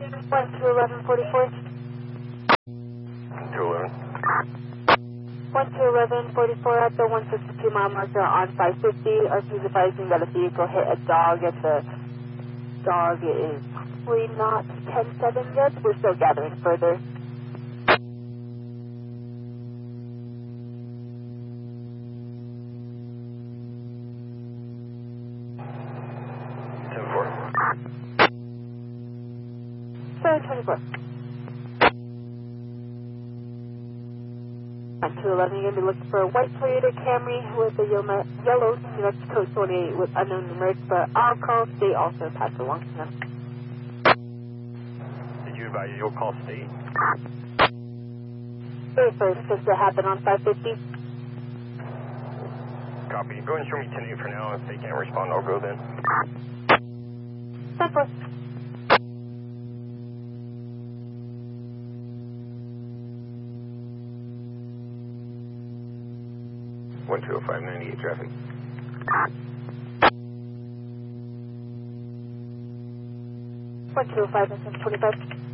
121144. 121144 at the 162 mile marker on 550. RP's advising that a vehicle hit a dog and the dog is probably not 10-7 yet. We're still gathering further. On 211, you're going to be looking for a white Toyota Camry with a yellow New Mexico 28 with unknown numeric, but I'll call state also pass along to them. Did you advise you'll call state? Very first, just to happen on 550. Copy. Go ahead and show me 10-8 for now. If they can't respond, I'll go then. 10-4. One 20598 traffic. 1205 and 25.